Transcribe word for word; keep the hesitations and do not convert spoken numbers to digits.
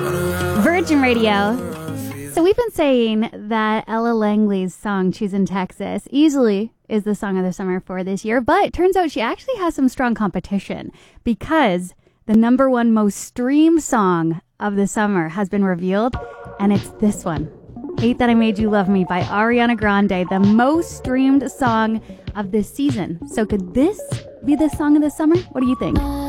Virgin Radio. So we've been saying that Ella Langley's song, Choosing Texas, easily is the song of the summer for this year, but it turns out she actually has some strong competition because the number one most streamed song of the summer has been revealed, and it's this one, Hate That I Made You Love Me by Ariana Grande, the most streamed song of this season. So could this be the song of the summer? What do you think?